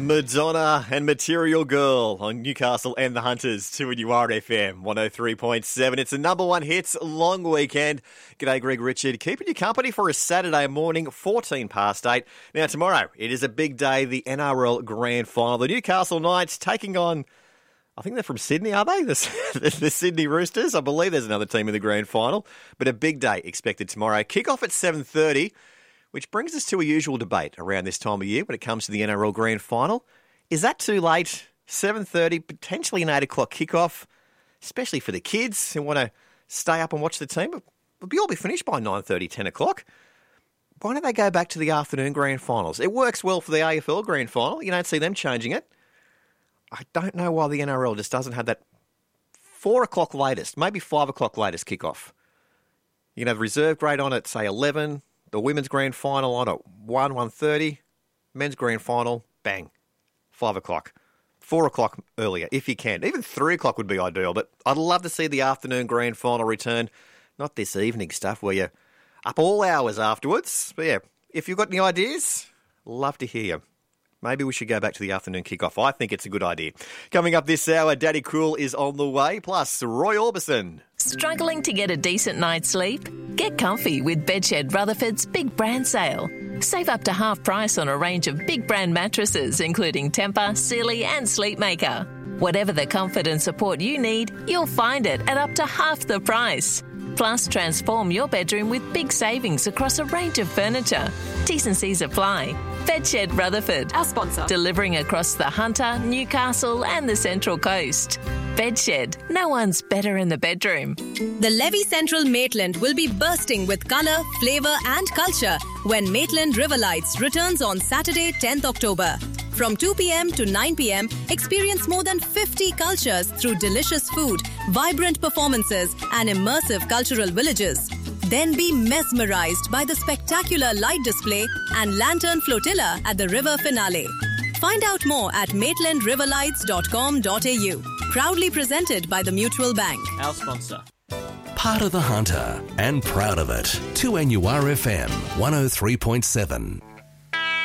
Madonna and Material Girl on Newcastle and the Hunters, 2NURFM 103.7. It's the number one hits, long weekend. G'day, Greg Richard, keeping you company for a Saturday morning, 14 past 8. Now, tomorrow, it is a big day, the NRL Grand Final. The Newcastle Knights taking on, I think they're from Sydney, are they? The Sydney Roosters. I believe there's another team in the Grand Final, but a big day expected tomorrow. Kick-off at 7:30. Which brings us to a usual debate around this time of year when it comes to the NRL Grand Final. Is that too late? 7:30, potentially an 8 o'clock kickoff, especially for the kids who want to stay up and watch the team. We'll all be finished by 9:30, 10 o'clock. Why don't they go back to the afternoon Grand Finals? It works well for the AFL Grand Final. You don't see them changing it. I don't know why the NRL just doesn't have that 4 o'clock latest, maybe 5 o'clock latest kickoff. You can have reserve grade on at, say, 11. The women's grand final on at 1:30. Men's grand final, bang, 5 o'clock. 4 o'clock earlier, if you can. Even 3 o'clock would be ideal, but I'd love to see the afternoon grand final return. Not this evening stuff where you're up all hours afterwards. But yeah, if you've got any ideas, love to hear you. Maybe we should go back to the afternoon kickoff. I think it's a good idea. Coming up this hour, Daddy Cool is on the way, plus Roy Orbison. Struggling to get a decent night's sleep? Get comfy with Bedshed Rutherford's Big Brand Sale. Save up to half price on a range of big brand mattresses, including Tempur, Sealy and Sleepmaker. Whatever the comfort and support you need, you'll find it at up to half the price. Plus, transform your bedroom with big savings across a range of furniture. T's and C's apply. Bedshed Rutherford, our sponsor, delivering across the Hunter, Newcastle and the Central Coast. Bedshed, no one's better in the bedroom. The Levy Central Maitland will be bursting with colour, flavour and culture when Maitland River Lights returns on Saturday, 10th October. From 2 p.m. to 9 p.m, experience more than 50 cultures through delicious food, vibrant performances and immersive cultural villages. Then be mesmerised by the spectacular light display and lantern flotilla at the river finale. Find out more at maitlandriverlights.com.au. Proudly presented by the Mutual Bank. Our sponsor. Part of the Hunter and proud of it. 2NURFM 103.7.